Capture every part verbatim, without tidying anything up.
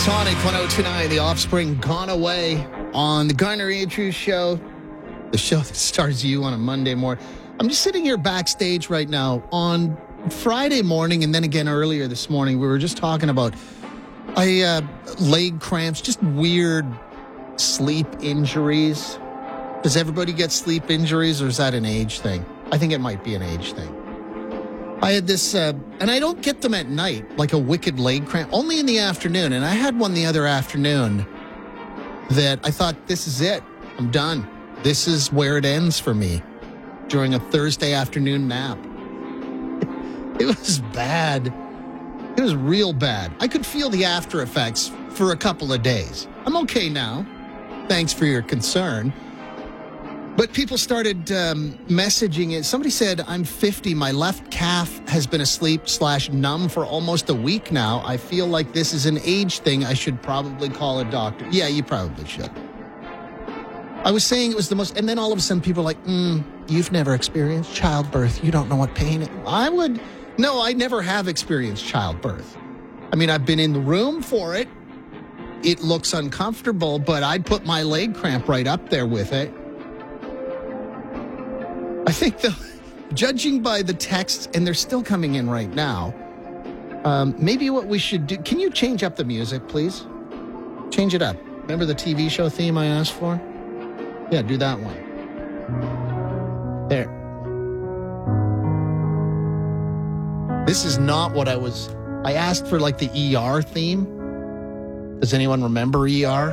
Sonic one oh two point nine, The Offspring, Gone Away on the Garner Andrews Show, the show that stars you on a Monday morning. I'm just sitting here backstage right now on Friday morning, and then again earlier this morning, we were just talking about I, uh, leg cramps, just weird sleep injuries. Does everybody get sleep injuries, or is that an age thing? I think it might be an age thing. I had this, uh, and I don't get them at night, like a wicked leg cramp, only in the afternoon. And I had one the other afternoon that I thought, this is it. I'm done. This is where it ends for me during a Thursday afternoon nap. It was bad. It was real bad. I could feel the after effects for a couple of days. I'm okay now. Thanks for your concern. But people started um, messaging it. Somebody said, I'm fifty. My left calf has been asleep slash numb for almost a week now. I feel like this is an age thing. I should probably call a doctor. Yeah, you probably should. I was saying it was the most, and then all of a sudden people are like, mm, you've never experienced childbirth. You don't know what pain it, I would, no, I never have experienced childbirth. I mean, I've been in the room for it. It looks uncomfortable, but I'd put my leg cramp right up there with it. I think, the, judging by the texts, and they're still coming in right now, um, maybe what we should do, can you change up the music, please? Change it up. Remember the T V show theme I asked for? Yeah, do that one. There. This is not what I was, I asked for like the E R theme. Does anyone remember E R?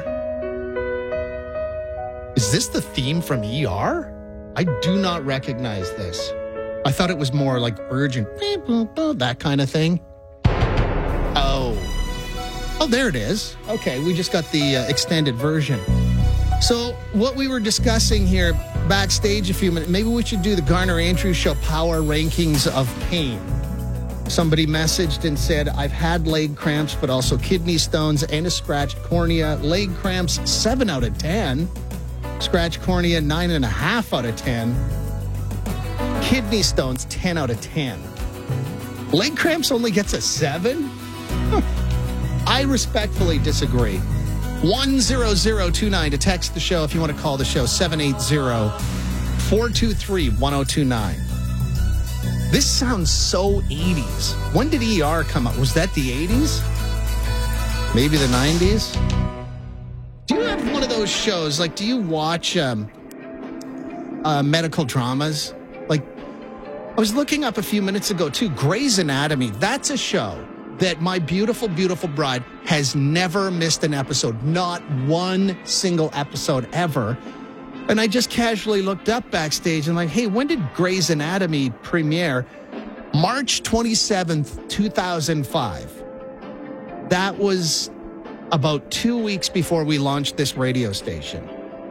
Is this the theme from E R? I do not recognize this. I thought it was more like urgent, that kind of thing. Oh. Oh, there it is. Okay, we just got the uh, extended version. So what we were discussing here backstage a few minutes, maybe we should do the Garner Andrews Show Power Rankings of Pain. Somebody messaged and said, I've had leg cramps, but also kidney stones and a scratched cornea. Leg cramps, seven out of ten. Scratch cornea, nine and a half out of ten. Kidney stones, ten out of ten. Leg cramps only gets a seven? I respectfully disagree. one zero zero two nine to text the show if you want to call the show, seven eight zero, four two three, one oh two nine. This sounds so eighties. When did E R come up? Was that the eighties? Maybe the nineties? Do you have one of those shows, like, do you watch um, uh, medical dramas? Like, I was looking up a few minutes ago, too, Grey's Anatomy. That's a show that my beautiful, beautiful bride has never missed an episode. Not one single episode ever. And I just casually looked up backstage and like, hey, when did Grey's Anatomy premiere? March twenty-seventh, two thousand five. That was about two weeks before we launched this radio station.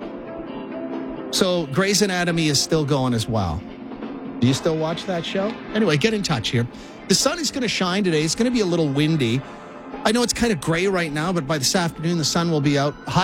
So Grey's Anatomy is still going as well. Do you still watch that show? Anyway, get in touch here. The sun is going to shine today. It's going to be a little windy. I know it's kind of gray right now, but by this afternoon, the sun will be out. High